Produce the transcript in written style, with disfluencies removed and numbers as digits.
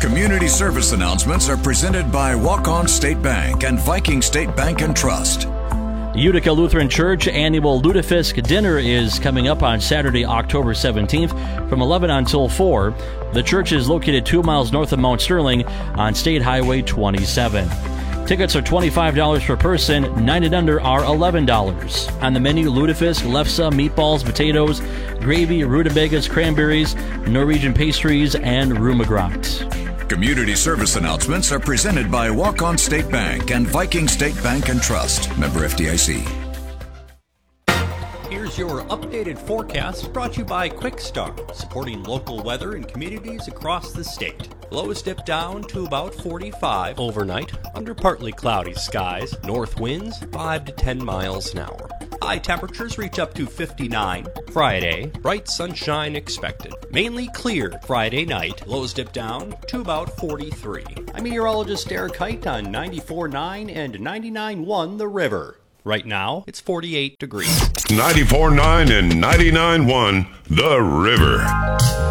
Community service announcements are presented by Walk-On State Bank and Viking State Bank and Trust. Utica Lutheran Church annual Lutefisk dinner is coming up on Saturday, October 17th from 11 until 4. The church is located 2 miles north of Mount Sterling on State Highway 27. Tickets are $25 per person, 9 and under are $11. On the menu, lutefisk, lefse, meatballs, potatoes, gravy, rutabagas, cranberries, Norwegian pastries, and rumagrat. Community service announcements are presented by Walk-On State Bank and Viking State Bank and Trust. Member FDIC. Here's your updated forecast brought to you by Quick Start, supporting local weather in communities across the state. Lows dip down to about 45 overnight under partly cloudy skies. North winds 5 to 10 miles an hour. High temperatures reach up to 59. Friday, bright sunshine expected. Mainly clear Friday night. Lows dip down to about 43. I'm meteorologist Eric Height on 94.9 and 99.1 The River. Right now, it's 48 degrees. 94.9 and 99.1 The River.